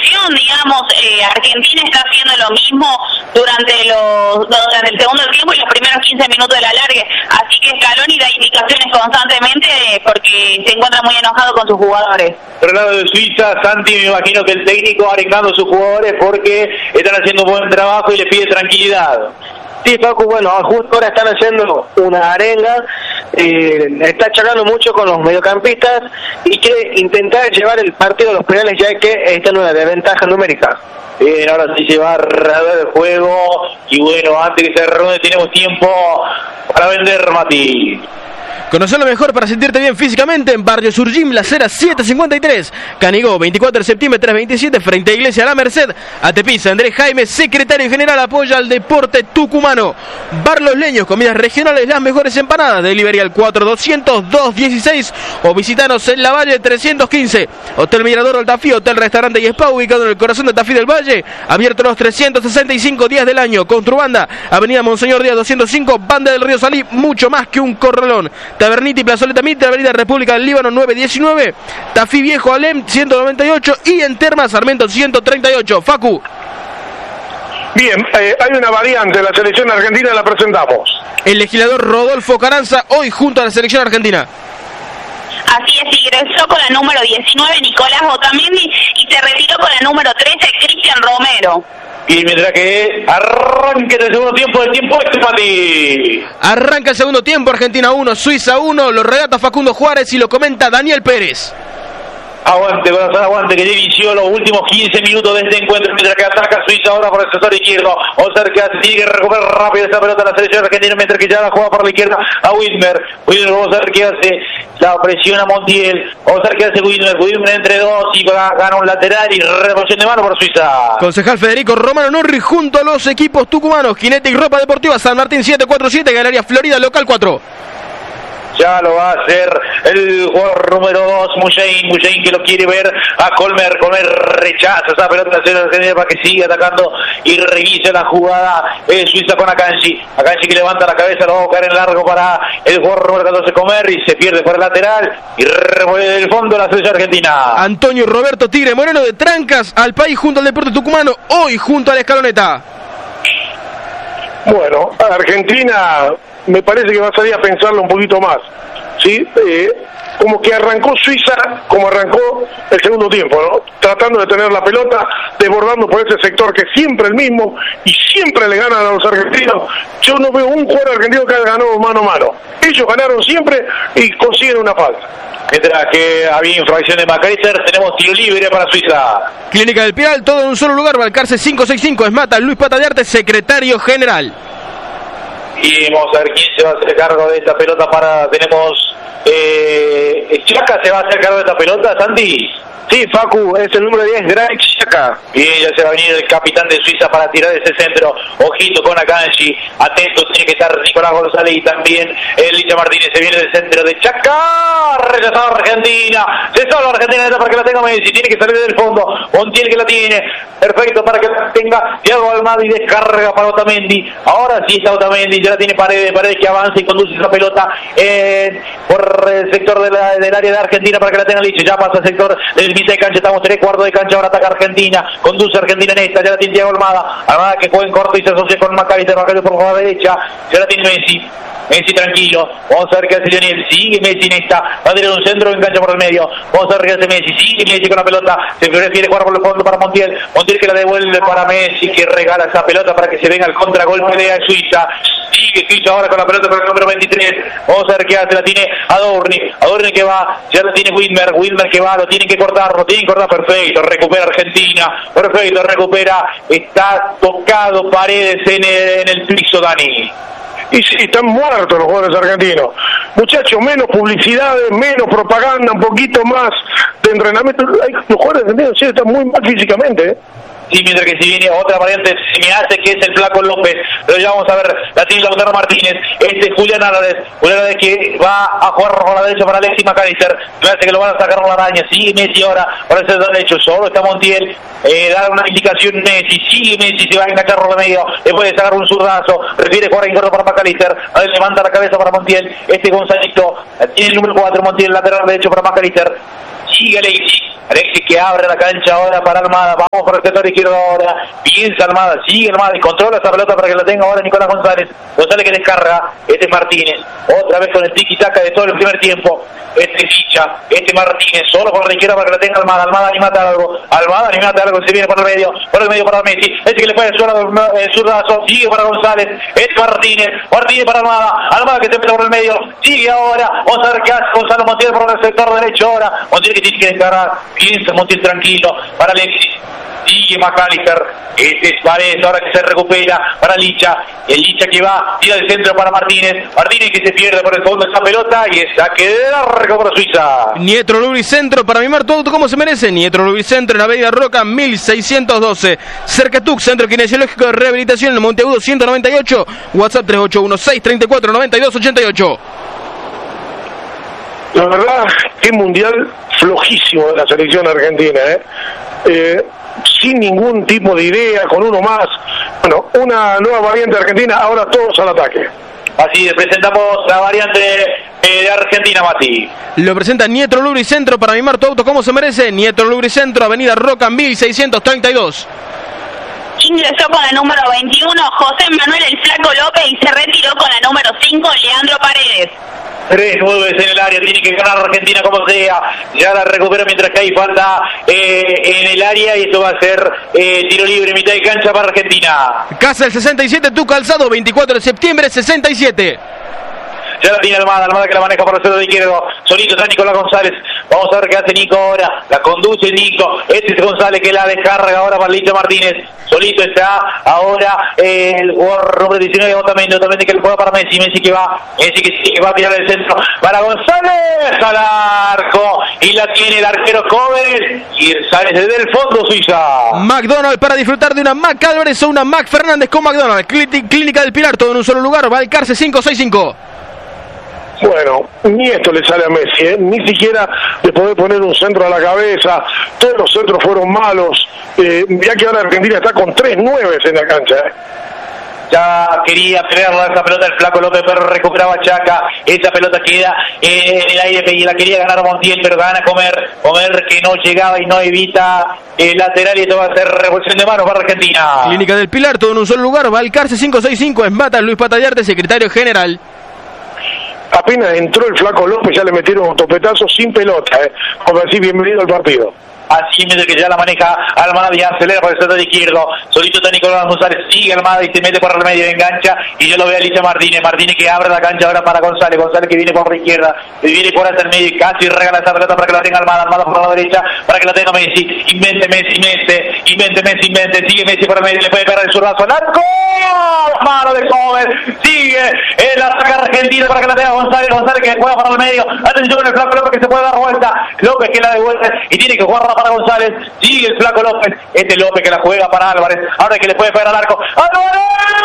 situación, digamos, Argentina está haciendo lo mismo durante el segundo tiempo y los primeros 15 minutos de la alargue, así que Scaloni da indicaciones constantemente porque se encuentra muy enojado con sus jugadores. Por el lado de Suiza, Santi, me imagino que el técnico arengando a sus jugadores porque están haciendo un buen trabajo y le pide tranquilidad. Sí, Facu, bueno, justo ahora están haciendo una arenga, está charlando mucho con los mediocampistas y quiere intentar llevar el partido a los penales ya que está en una desventaja numérica. Bien, ahora sí se va a reanudar el juego y bueno, antes que se reanude tenemos tiempo para vender, Mati. Conocer lo mejor para sentirte bien físicamente en Barrio Surgim, La Cera 753, Canigó 24 de septiembre 327, frente a Iglesia La Merced. Atepisa, Andrés Jaime, secretario general, apoya al deporte tucumano. Bar Los Leños, comidas regionales, las mejores empanadas. Delivery al 4200-216 o visitanos en La Valle 315. Hotel Mirador Altafí, hotel, restaurante y spa ubicado en el corazón de Tafí del Valle, abierto los 365 días del año. Construbanda, Avenida Monseñor Díaz 205, Banda del Río Salí, mucho más que un corralón. Tabernita y Plazoleta Mitre, Avenida República del Líbano 919, Tafí Viejo Alem 198 y en Termas Sarmiento 138. Facu. Bien, hay una variante, la selección argentina la presentamos. El legislador Rodolfo Carranza hoy junto a la selección argentina. Así es, ingresó con la número 19 Nicolás Otamendi y se retiró con la número 13 Cristian Romero. Y mientras que arranque el segundo tiempo del tiempo este, Mati. Arranca el segundo tiempo, Argentina 1, Suiza 1, lo relata Facundo Juárez y lo comenta Daniel Pérez. Aguante, corazón, aguante, que ya inició los últimos 15 minutos de este encuentro, mientras que ataca Suiza ahora por el sector izquierdo. Oser que sigue recuperar rápido esa pelota la selección argentina, mientras que ya la juega por la izquierda a Widmer. Widmer, vamos a ver qué hace, la presiona Montiel. Vamos a ver qué hace Widmer entre dos y gana un lateral y revolución de mano por Suiza. Concejal Federico Romano Norri junto a los equipos tucumanos. Kinetic Ropa Deportiva San Martín 747, Galería Florida Local 4. Ya lo va a hacer el jugador número 2, Mujain que lo quiere ver a Colmer rechaza esa pelota Argentina para que siga atacando y revisa la jugada Suiza con Akanji que levanta la cabeza, lo va a buscar en largo para el jugador número 14 Comer y se pierde por el lateral y revuelve el fondo la selección argentina. Antonio Roberto Tigre Moreno de Trancas al país junto al deporte tucumano, hoy junto a la escaloneta. Bueno, Argentina me parece que va a salir a pensarlo un poquito más, ¿sí? Como que arrancó Suiza, como arrancó el segundo tiempo, ¿no? Tratando de tener la pelota, desbordando por ese sector que es siempre el mismo y siempre le ganan a los argentinos. Yo no veo un jugador argentino que haya ganado mano a mano. Ellos ganaron siempre y consiguen una falta. Mientras que había infracción de McAllister, tenemos tiro libre para Suiza. Clínica del Piral, todo en un solo lugar, Balcarce 565, Esmata, Luis Pata de Arte, secretario general. Y vamos a ver quién se va a hacer cargo de esta pelota tenemos Chaca se va a hacer cargo de esta pelota, Santi. Sí, Facu, es el número 10, Greg Xhaka. Bien, ya se va a venir el capitán de Suiza para tirar ese centro. Ojito con Akanji, atento, tiene que estar Nicolás González y también Licha Martínez. Se viene del centro de Chaca, rechazado Argentina. Se salva Argentina para que la tenga Messi, tiene que salir del fondo. Montiel que la tiene, perfecto para que la tenga Thiago Almada y descarga para Otamendi. Ahora sí está Otamendi, ya la tiene Paredes que avanza y conduce esa pelota por el sector del área de Argentina para que la tenga Licha. Ya pasa el sector del mitad de cancha, estamos 3/4 de cancha, ahora ataca Argentina, conduce Argentina en esta, ya la tiene Thiago Almada que juega en corto y se asocia con McAllister por la derecha, ya la tiene Messi tranquilo, vamos a ver qué hace Lionel, sigue Messi en esta, va a tirar un centro en cancha por el medio, vamos a ver qué hace Messi, sigue Messi con la pelota, se prefiere jugar por el fondo para Montiel que la devuelve para Messi, que regala esa pelota para que se venga el contragolpe de Suiza, sigue Suiza ahora con la pelota con el número 23, vamos a ver qué hace, la tiene Adorni que va, ya la tiene Widmer que va, lo tienen que cortar, perfecto, recupera Argentina, está tocado Paredes en el piso, Dani. Y sí, están muertos los jugadores argentinos. Muchachos, menos publicidades, menos propaganda, un poquito más de entrenamiento. Los jugadores argentinos sí están muy mal físicamente, Sí, mientras que si viene otra variante, se me hace que es el Flaco López, pero ya vamos a ver, la tiene Lautaro Martínez, Julián Álvarez que va a jugar por la derecha para Alexis McAllister, me hace que lo van a sacar con la araña, sigue Messi ahora, por ese derecho, solo está Montiel dar una indicación Messi, sigue Messi, se va a enganchar por el medio, después de sacar un zurdazo, prefiere jugar en corto para McAllister, a ver, levanta la cabeza para Montiel, Gonzalito, tiene el número 4, Montiel, lateral derecho para McAllister, sigue Alexis que abre la cancha ahora para Almada, vamos por el sector izquierdo ahora, piensa Almada, sigue Almada y controla esa pelota para que la tenga ahora Nicolás González que descarga, Martínez, otra vez con el tiki-taka de todo el primer tiempo, Licha, Martínez, solo por la izquierda para que la tenga Almada animate algo, se viene por el medio para Messi, que le puede el zurdazo, sigue para González, Martínez para Almada que se mete por el medio, sigue ahora, vamos a ver qué hace Gonzalo Montiel por el sector derecho ahora, Montiel que tiene que descargar, piensa Montiel tranquilo, para Alexis, sigue McAllister, es Paredes ahora que se recupera para Licha, el Licha que va, tira del centro para Martínez que se pierde por el fondo esa pelota y es saque de largo para Suiza. Nietro Lubricentro para mimar tu auto como se merece. Nietro Lubricentro en Avenida Roca 1612, Cercatuc, Centro Kinesiológico de Rehabilitación en el Monteagudo 198, WhatsApp 3816349288. La verdad, qué mundial flojísimo de la selección argentina, sin ningún tipo de idea, con uno más. Bueno, una nueva variante argentina, ahora todos al ataque. Así es, presentamos la variante de Argentina, Mati. Lo presenta Nietro Lubricentro para mimar tu auto como se merece. Nietro Lubricentro, Avenida Roca 1632. Ingresó con la número 21 José Manuel El Flaco López y se retiró con la número 5 Leandro Paredes. 3 nueves en el área, tiene que ganar Argentina como sea, ya la recupera mientras que hay falta en el área y esto va a ser tiro libre, mitad de cancha para Argentina. Casa el 67, tu calzado, 24 de septiembre, 67. Ya la tiene Almada que la maneja por el centro de izquierdo, solito está Nicolás González, vamos a ver qué hace Nico ahora, la conduce Nico, es González que la descarga ahora para Licha Martínez, solito está ahora el jugador número 19 Otamendi que le juega para Messi que va a tirar el centro para González al arco y la tiene el arquero Cover y sale desde el fondo Suiza. McDonald's para disfrutar de una Mac Álvarez o una Mac Fernández con McDonald's, Clínica del Pilar, todo en un solo lugar, Valcarce 565. Bueno, ni esto le sale a Messi, ni siquiera de poder poner un centro a la cabeza, todos los centros fueron malos, ya que ahora Argentina está con 3 nueves en la cancha. Ya quería pelearla esa pelota el Flaco López, pero recuperaba Chaca, esa pelota queda en el aire y la quería ganar Montiel, pero gana Comer que no llegaba y no evita el lateral y esto va a ser revolución de manos para Argentina. Clínica del Pilar, todo en un solo lugar, Valcarce 565, en Mata, Luis Patallarte, secretario general. Apenas entró el Flaco López ya le metieron un topetazo sin pelota, como decir bienvenido al partido. Así mientras que ya la maneja Almada y acelera por el sector izquierdo, solito está Nicolás González, sigue Almada y se mete por el medio, engancha y yo lo veo a Licha Martínez que abre la cancha ahora para González que viene por la izquierda, viene por hasta el medio y casi regala esa pelota para que la tenga Almada por la derecha, para que la tenga Messi, invente, sigue Messi por el medio, le puede pegar el zurdazo al arco, mano de Cover, sigue el ataque argentino para que la tenga González que juega para el medio, atención con el Flaco López que se puede dar vuelta, López que la devuelve y tiene que jugar para González, sigue el Flaco López, López que la juega para Álvarez, ahora que le puede pegar al arco, ¡Álvarez!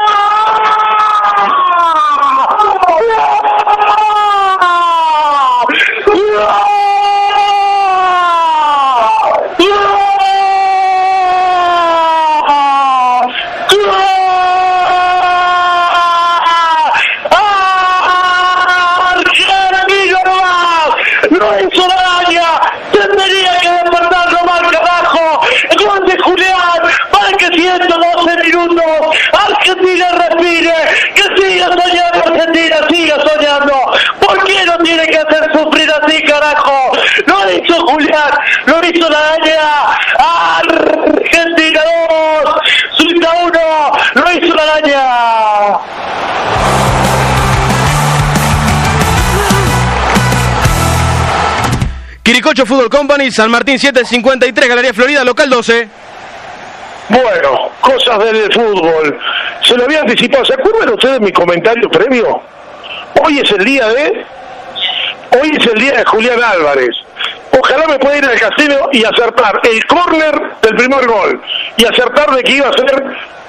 ¡No hizo daño! ¡Tendría que despertar nomás, carajo! ¡Gol de Julián! ¡Marque 112 minutos! ¡Argentina respire! ¡Que siga soñando Argentina! ¡Siga soñando! ¿Por qué no tiene que hacer sufrir así, carajo? ¡Lo hizo Julián! ¡Lo hizo la daña! ¡Argentina 2! ¡Suiza 1! ¡Lo hizo la daña! Quiricocho Fútbol Company, San Martín 753, Galería Florida, local 12. Bueno, cosas del fútbol. Se lo había anticipado. ¿Se acuerdan ustedes de mi comentario previo? Hoy es el día de Julián Álvarez. Ojalá me pueda ir al casino y acertar el córner del primer gol y acertar de que iba a ser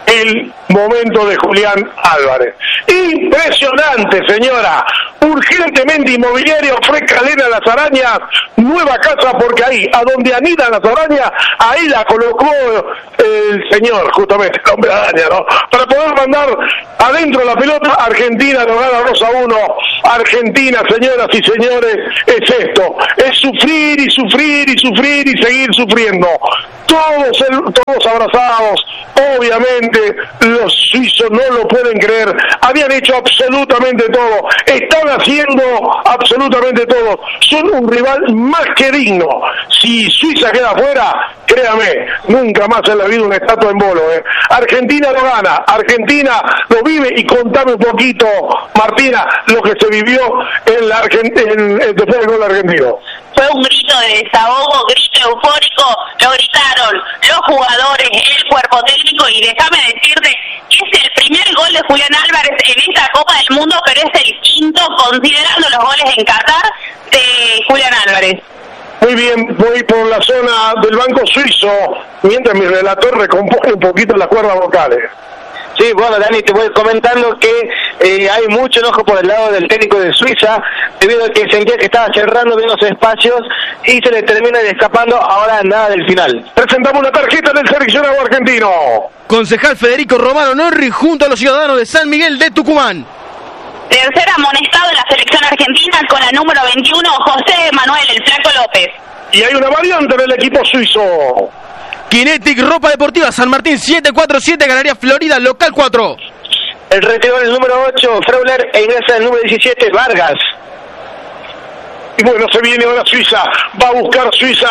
el momento de Julián Álvarez. Impresionante, señora. Urgentemente Inmobiliaria ofrezca a las arañas nueva casa, porque ahí, a donde anidan las arañas, ahí la colocó el señor, justamente, el hombre araña, ¿no? Para poder mandar adentro la pelota. Argentina lo gana 2-1. Argentina, señoras y señores, es esto, es sufrir y sufrir y sufrir y seguir sufriendo. Todos abrazados. Obviamente los suizos no lo pueden creer, habían hecho absolutamente todo, están haciendo absolutamente todo, son un rival más que digno. Si Suiza queda afuera, créame, nunca más en la vida una estatua en bolo, Argentina lo gana, Argentina lo vive. Y contame un poquito, Martina, lo que se vivió después del gol argentino. Fue un grito de desahogo, grito eufórico, lo gritaron los jugadores, el cuerpo técnico, y déjame decirte que es el primer gol de Julián Álvarez en esta Copa del Mundo, pero es el quinto, considerando los goles en Qatar, de Julián Álvarez. Muy bien, voy por la zona del banco suizo, mientras mi relator recompone un poquito las cuerdas vocales. Sí, bueno, Dani, te voy comentando que hay mucho enojo por el lado del técnico de Suiza, debido a que sentía que estaba cerrando bien los espacios y se le termina escapando ahora nada del final. Presentamos una tarjeta del seleccionado argentino. Concejal Federico Romano Norri junto a los ciudadanos de San Miguel de Tucumán. Tercer amonestado en la selección argentina con la número 21, José Manuel El Flaco López. Y hay una variante en el equipo suizo. Kinetic Ropa Deportiva San Martín 747, Galería Florida, local 4. El retiro del número 8, Freuler, e ingresa el número 17, Vargas. Y bueno, se viene ahora Suiza, va a buscar Suiza